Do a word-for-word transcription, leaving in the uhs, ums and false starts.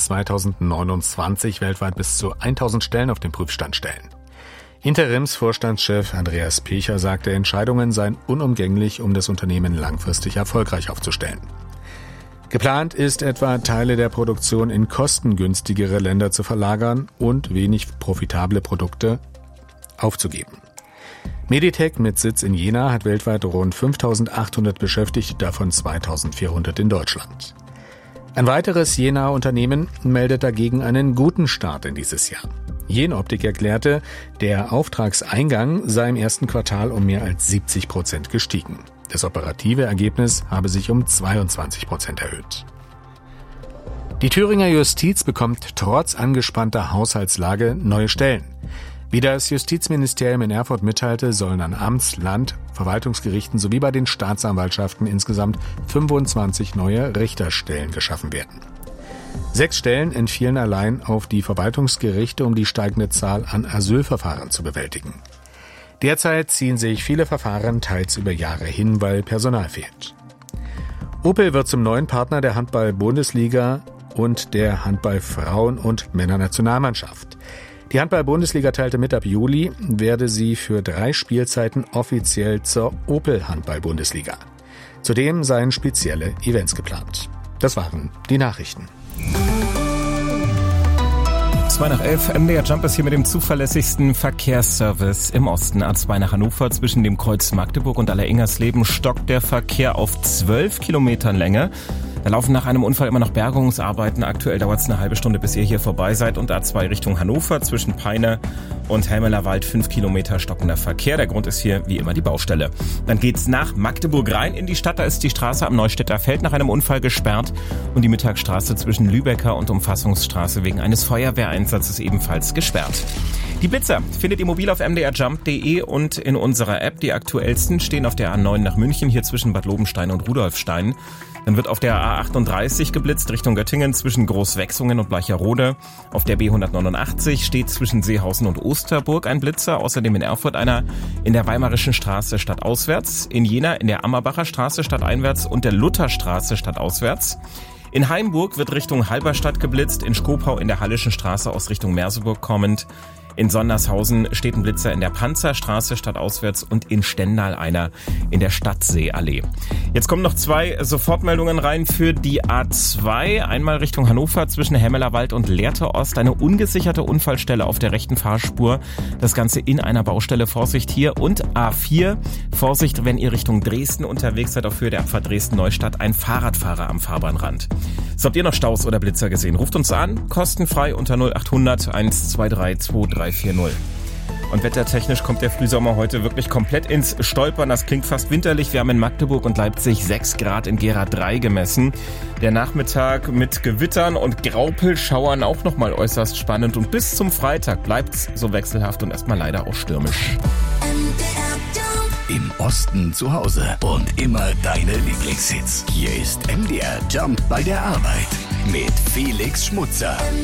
bis zweitausendneunundzwanzig weltweit bis zu tausend Stellen auf den Prüfstand stellen. Interimsvorstandschef Andreas Pecher sagte, Entscheidungen seien unumgänglich, um das Unternehmen langfristig erfolgreich aufzustellen. Geplant ist etwa, Teile der Produktion in kostengünstigere Länder zu verlagern und wenig profitable Produkte aufzugeben. Meditec mit Sitz in Jena hat weltweit rund fünftausendachthundert Beschäftigte, davon zweitausendvierhundert in Deutschland. Ein weiteres Jenaer Unternehmen meldet dagegen einen guten Start in dieses Jahr. Jenoptik erklärte, der Auftragseingang sei im ersten Quartal um mehr als siebzig Prozent gestiegen. Das operative Ergebnis habe sich um zweiundzwanzig Prozent erhöht. Die Thüringer Justiz bekommt trotz angespannter Haushaltslage neue Stellen. Wie das Justizministerium in Erfurt mitteilte, sollen an Amts-, Land-, Verwaltungsgerichten sowie bei den Staatsanwaltschaften insgesamt fünfundzwanzig neue Richterstellen geschaffen werden. Sechs Stellen entfielen allein auf die Verwaltungsgerichte, um die steigende Zahl an Asylverfahren zu bewältigen. Derzeit ziehen sich viele Verfahren teils über Jahre hin, weil Personal fehlt. Opel wird zum neuen Partner der Handball-Bundesliga und der Handball-Frauen- und Männernationalmannschaft. Die Handball-Bundesliga teilte mit, ab Juli werde sie für drei Spielzeiten offiziell zur Opel-Handball-Bundesliga. Zudem seien spezielle Events geplant. Das waren die Nachrichten. zwei nach elf, M D R Jump ist hier mit dem zuverlässigsten Verkehrsservice im Osten. A zwei nach Hannover zwischen dem Kreuz Magdeburg und Alleringers-Leben stockt der Verkehr auf zwölf Kilometern Länge. Da laufen nach einem Unfall immer noch Bergungsarbeiten. Aktuell dauert es eine halbe Stunde, bis ihr hier vorbei seid. Und A zwei Richtung Hannover zwischen Peine und Helmelerwald fünf Kilometer stockender Verkehr. Der Grund ist hier wie immer die Baustelle. Dann geht's nach Magdeburg rein in die Stadt. Da ist die Straße am Neustädter Feld nach einem Unfall gesperrt. Und die Mittagstraße zwischen Lübecker und Umfassungsstraße wegen eines Feuerwehreinsatzes ebenfalls gesperrt. Die Blitzer findet ihr mobil auf m d r jump punkt d e und in unserer App. Die aktuellsten stehen auf der A neun nach München, hier zwischen Bad Lobenstein und Rudolfstein. Dann wird auf der A achtunddreißig geblitzt Richtung Göttingen zwischen Großwechsungen und Bleicherode. Auf der B hundertneunundachtzig steht zwischen Seehausen und Osterburg ein Blitzer. Außerdem in Erfurt einer in der Weimarischen Straße stadtauswärts. In Jena in der Ammerbacher Straße stadteinwärts und der Lutherstraße stadtauswärts. In Haimburg wird Richtung Halberstadt geblitzt. In Skopau in der Hallischen Straße aus Richtung Merseburg kommend. In Sondershausen steht ein Blitzer in der Panzerstraße stadtauswärts und in Stendal einer in der Stadtseeallee. Jetzt kommen noch zwei Sofortmeldungen rein für die A zwei. Einmal Richtung Hannover zwischen Hemmelerwald und Lehrte Ost. Eine ungesicherte Unfallstelle auf der rechten Fahrspur. Das Ganze in einer Baustelle. Vorsicht hier. Und A vier. Vorsicht, wenn ihr Richtung Dresden unterwegs seid, auf Höhe der Abfahrt Dresden-Neustadt. Ein Fahrradfahrer am Fahrbahnrand. So, habt ihr noch Staus oder Blitzer gesehen? Ruft uns an. Kostenfrei unter null achthundert eins zwei drei zwei drei vier null. Und wettertechnisch kommt der Frühsommer heute wirklich komplett ins Stolpern. Das klingt fast winterlich. Wir haben in Magdeburg und Leipzig sechs Grad, in Gera drei gemessen. Der Nachmittag mit Gewittern und Graupelschauern auch nochmal äußerst spannend. Und bis zum Freitag bleibt's so wechselhaft und erstmal leider auch stürmisch. Im Osten zu Hause und immer deine Lieblingshits. Hier ist M D R Jump bei der Arbeit mit Felix Schmutzer.